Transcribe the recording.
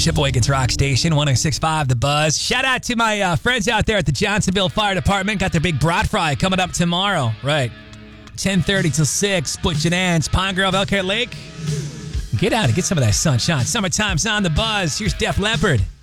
Sheboygan's Rock Station, 106.5 The Buzz. Shout out to my friends out there at the Johnsonville Fire Department. Got their big brat fry coming up tomorrow. Right. 10:30 till 6. Butch and Ann's, Pine Grove, Elkhart Lake. Get out and get some of that sunshine. Summertime's on The Buzz. Here's Def Leppard.